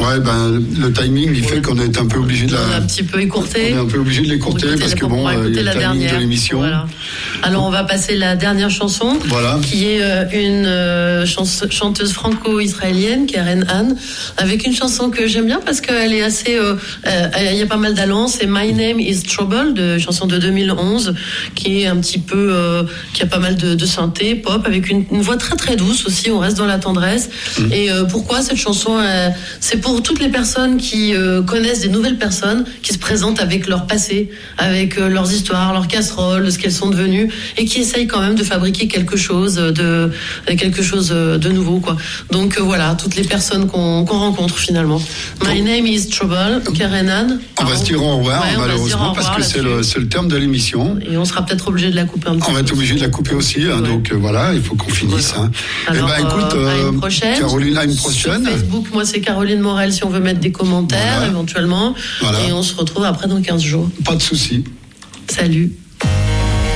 Ouais, le timing, il fait qu'on est un peu obligé de un petit peu écourté. On est un peu obligé de l'écourter parce que il y a le timing de l'émission. Voilà. Alors, on va passer la dernière chanson. Voilà. Qui est une chanteuse franco-israélienne, Karen Ann, avec une chanson que j'aime bien parce qu'elle est assez, il y a pas mal d'allant. C'est My Name is Trouble, chanson de 2011, qui est un petit peu, qui a pas mal de synthé, pop, avec une voix très très douce aussi. On reste dans la tendresse. Et pourquoi cette chanson, c'est pour toutes les personnes qui connaissent des nouvelles personnes qui se présentent avec leur passé, avec leurs histoires, leurs casseroles, ce qu'elles sont devenues, et qui essayent quand même de fabriquer quelque chose de nouveau, quoi. Donc voilà, toutes les personnes qu'on rencontre finalement. My name is Trouble, Karen Ann. On va se dire au revoir, malheureusement, parce que c'est le terme de l'émission. Et on sera peut-être obligé de la couper un petit peu. On va être obligé de la couper aussi, hein, donc voilà, il faut qu'on finisse. Hein. Alors, écoute, à une prochaine. Caroline, à une prochaine. Sur Facebook, moi c'est Caroline Morel, si on veut mettre des commentaires éventuellement. Voilà. Et on se retrouve après dans 15 jours. Pas de souci. Salut.